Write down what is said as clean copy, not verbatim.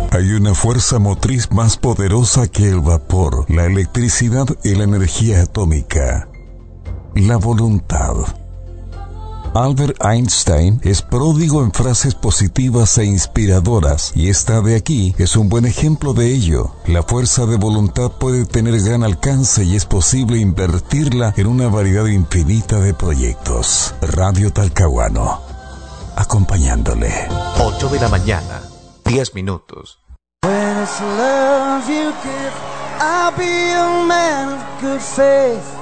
Hay una fuerza motriz más poderosa que el vapor, la electricidad y la energía atómica: la voluntad. Albert Einstein es pródigo en frases positivas e inspiradoras, y esta de aquí es un buen ejemplo de ello. La fuerza de voluntad puede tener gran alcance y es posible invertirla en una variedad infinita de proyectos. Radio Talcahuano, acompañándole. 8 de la mañana, 10 minutos. When it's love you give, I'll be a man of good faith.